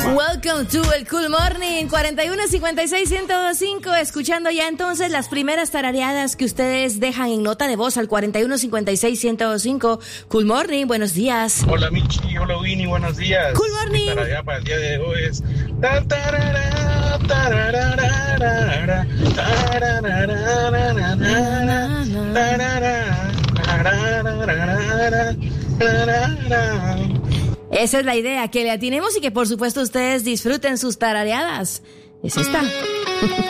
Welcome to el Cool Morning 4156-1025. Escuchando ya entonces las primeras tarareadas que ustedes dejan en nota de voz al 4156-1025. Cool Morning, buenos días. Hola Michi, hola Winnie, buenos días. Cool Morning. Mi tarareada para el día de hoy es esa es la idea, que le atinemos y que por supuesto ustedes disfruten sus tarareadas. Es esta.